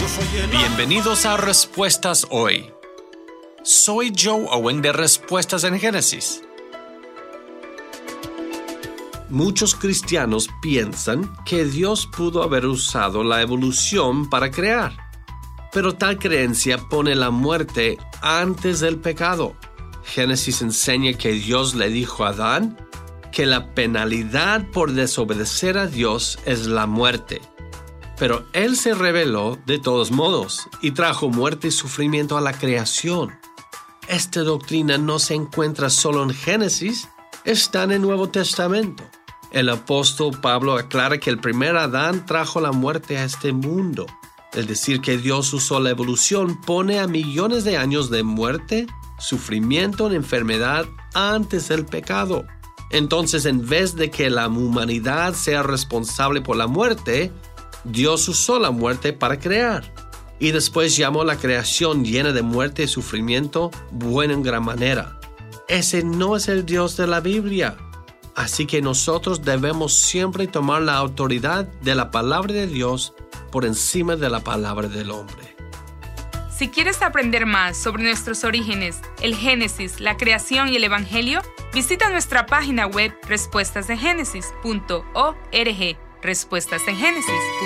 Bienvenidos a Respuestas Hoy. Soy Joe Owen de Respuestas en Génesis. Muchos cristianos piensan que Dios pudo haber usado la evolución para crear, pero tal creencia pone la muerte antes del pecado. Génesis enseña que Dios le dijo a Adán que la penalidad por desobedecer a Dios es la muerte. Pero Él se rebeló de todos modos y trajo muerte y sufrimiento a la creación. Esta doctrina no se encuentra solo en Génesis, está en el Nuevo Testamento. El apóstol Pablo aclara que el primer Adán trajo la muerte a este mundo. El decir que Dios usó la evolución pone a millones de años de muerte, sufrimiento y enfermedad antes del pecado. Entonces, en vez de que la humanidad sea responsable por la muerte, Dios usó la muerte para crear. Y después llamó la creación llena de muerte y sufrimiento buena en gran manera. Ese no es el Dios de la Biblia. Así que nosotros debemos siempre tomar la autoridad de la palabra de Dios por encima de la palabra del hombre. Si quieres aprender más sobre nuestros orígenes, el Génesis, la creación y el Evangelio, visita nuestra página web respuestasengénesis.org. Respuestas en Génesis.